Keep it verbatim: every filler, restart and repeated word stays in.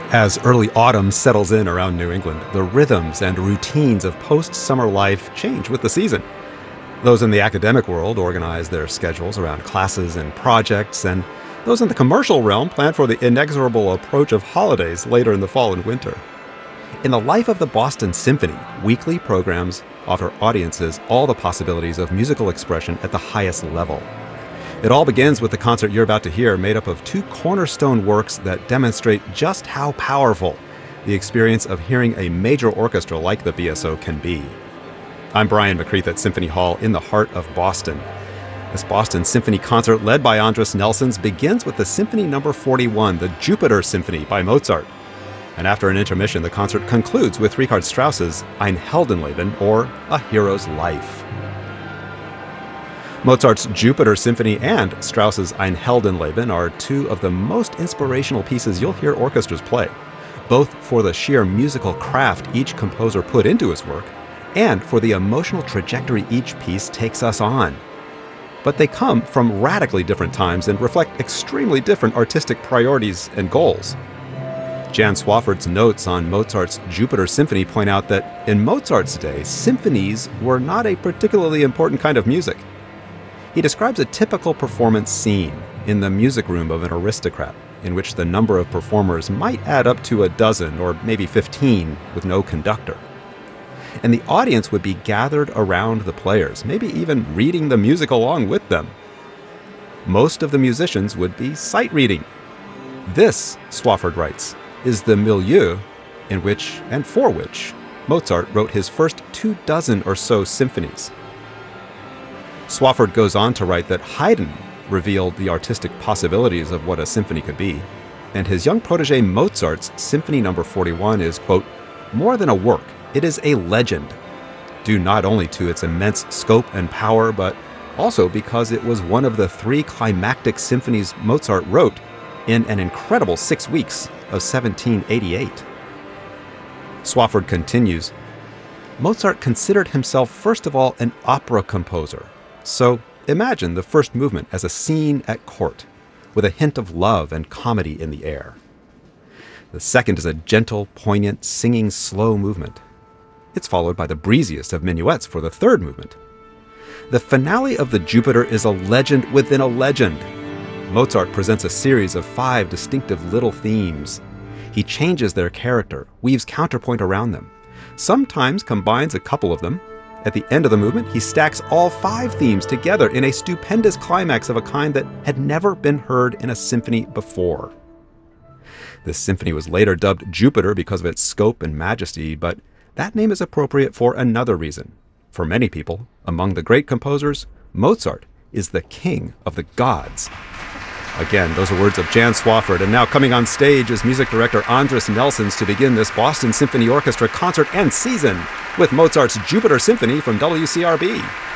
As early autumn settles in around New England, the rhythms and routines of post-summer life change with the season. Those in the academic world organize their schedules around classes and projects, and those in the commercial realm plan for the inexorable approach of holidays later in the fall and winter. In the life of the Boston Symphony, weekly programs offer audiences all the possibilities of musical expression at the highest level. It all begins with the concert you're about to hear, made up of two cornerstone works that demonstrate just how powerful the experience of hearing a major orchestra like the B S O can be. I'm Brian McCreath at Symphony Hall in the heart of Boston. This Boston Symphony concert, led by Andris Nelsons, begins with the Symphony Number forty-one, the Jupiter Symphony by Mozart. And after an intermission, the concert concludes with Richard Strauss's Ein Heldenleben, or A Hero's Life. Mozart's Jupiter Symphony and Strauss's Ein Heldenleben are two of the most inspirational pieces you'll hear orchestras play, both for the sheer musical craft each composer put into his work and for the emotional trajectory each piece takes us on. But they come from radically different times and reflect extremely different artistic priorities and goals. Jan Swafford's notes on Mozart's Jupiter Symphony point out that in Mozart's day, symphonies were not a particularly important kind of music. He describes a typical performance scene in the music room of an aristocrat, in which the number of performers might add up to a dozen or maybe fifteen with no conductor. And the audience would be gathered around the players, maybe even reading the music along with them. Most of the musicians would be sight reading. This, Swafford writes, is the milieu in which and for which Mozart wrote his first two dozen or so symphonies. Swafford goes on to write that Haydn revealed the artistic possibilities of what a symphony could be, and his young protege Mozart's Symphony Number forty-one is, quote, more than a work, it is a legend, due not only to its immense scope and power, but also because it was one of the three climactic symphonies Mozart wrote in an incredible six weeks of seventeen eighty-eight. Swafford continues, Mozart considered himself first of all an opera composer. So imagine the first movement as a scene at court, with a hint of love and comedy in the air. The second is a gentle, poignant, singing, slow movement. It's followed by the breeziest of minuets for the third movement. The finale of the Jupiter is a legend within a legend. Mozart presents a series of five distinctive little themes. He changes their character, weaves counterpoint around them, sometimes combines a couple of them. At the end of the movement, he stacks all five themes together in a stupendous climax of a kind that had never been heard in a symphony before. This symphony was later dubbed Jupiter because of its scope and majesty, but that name is appropriate for another reason. For many people, among the great composers, Mozart is the king of the gods. Again, those are words of Jan Swafford, and now coming on stage is music director Andris Nelsons to begin this Boston Symphony Orchestra concert and season with Mozart's Jupiter Symphony from W C R B.